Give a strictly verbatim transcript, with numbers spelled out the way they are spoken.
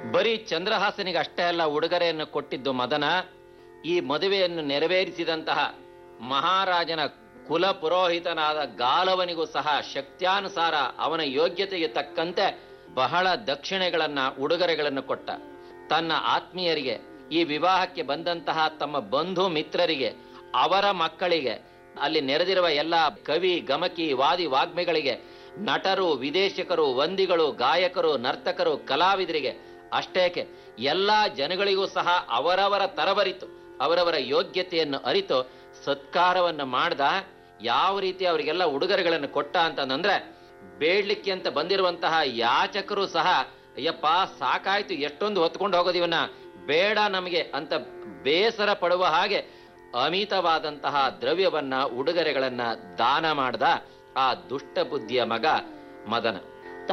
ಬರೀ ಚಂದ್ರಹಾಸನಿಗೆ ಅಷ್ಟೇ ಅಲ್ಲ ಉಡುಗೊರೆಯನ್ನು ಕೊಟ್ಟಿದ್ದು ಮದನ. ಈ ಮದುವೆಯನ್ನು ನೆರವೇರಿಸಿದಂತಹ ಮಹಾರಾಜನ ಕುಲ ಪುರೋಹಿತನಾದ ಗಾಲವನಿಗೂ ಸಹ ಶಕ್ತ್ಯಾನುಸಾರ ಅವನ ಯೋಗ್ಯತೆಗೆ ತಕ್ಕಂತೆ ಬಹಳ ದಕ್ಷಿಣೆಗಳನ್ನ ಉಡುಗೊರೆಗಳನ್ನು ಕೊಟ್ಟ. ತನ್ನ ಆತ್ಮೀಯರಿಗೆ, ಈ ವಿವಾಹಕ್ಕೆ ಬಂದಂತಹ ತಮ್ಮ ಬಂಧು ಮಿತ್ರರಿಗೆ, ಅವರ ಮಕ್ಕಳಿಗೆ, ಅಲ್ಲಿ ನೆರೆದಿರುವ ಎಲ್ಲ ಕವಿ ಗಮಕಿ ವಾದಿ ವಾಗ್ಮಿಗಳಿಗೆ, ನಟರು, ವಿದೇಶಿಕರು, ವಂದಿಗಳು, ಗಾಯಕರು, ನರ್ತಕರು, ಕಲಾವಿದರಿಗೆ, ಅಷ್ಟೇಕೆ ಎಲ್ಲಾ ಜನಗಳಿಗೂ ಸಹ ಅವರವರ ತರಬರಿತು, ಅವರವರ ಯೋಗ್ಯತೆಯನ್ನು ಅರಿತು ಸತ್ಕಾರವನ್ನು ಮಾಡ್ದ. ಯಾವ ರೀತಿ ಅವರಿಗೆಲ್ಲ ಉಡುಗೊರೆಗಳನ್ನು ಕೊಟ್ಟ ಅಂತಂದ್ರೆ, ಬೇಡ್ಲಿಕ್ಕೆ ಅಂತ ಬಂದಿರುವಂತಹ ಯಾಚಕರು ಸಹ ಅಯ್ಯಪ್ಪ ಸಾಕಾಯ್ತು, ಎಷ್ಟೊಂದು ಹೊತ್ಕೊಂಡು ಹೋಗೋದಿವನ್ನ, ಬೇಡ ನಮಗೆ ಅಂತ ಬೇಸರ ಪಡುವ ಹಾಗೆ ಅಮಿತವಾದಂತಹ ದ್ರವ್ಯವನ್ನ, ಉಡುಗೊರೆಗಳನ್ನ ದಾನ ಮಾಡ್ದ ಆ ದುಷ್ಟ ಬುದ್ಧಿಯ ಮಗ ಮದನ.